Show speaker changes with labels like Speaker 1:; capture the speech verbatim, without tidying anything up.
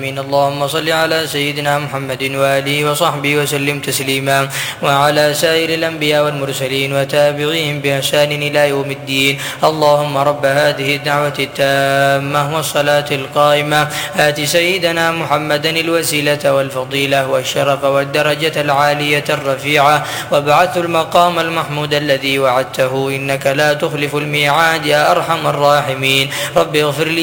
Speaker 1: اللهم صل على سيدنا محمد وآله وصحبه وسلم تسليما، وعلى سائر الأنبياء والمرسلين وتابعيهم بإحسان إلى يوم الدين. اللهم رب هذه الدعوة التامة والصلاة القائمة آت سيدنا محمدا الوسيلة والفضيلة والشرف والدرجة العالية الرفيعة، وابعث المقام المحمود الذي وعدته إنك لا تخلف الميعاد يا أرحم الراحمين. رب اغفر لي